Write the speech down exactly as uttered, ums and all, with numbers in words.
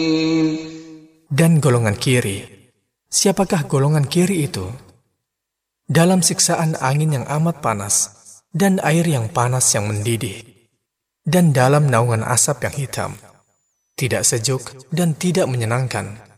Dan golongan kiri. Siapakah golongan kiri itu? Dalam siksaan angin yang amat panas dan air yang panas yang mendidih, dan dalam naungan asap yang hitam, tidak sejuk dan tidak menyenangkan,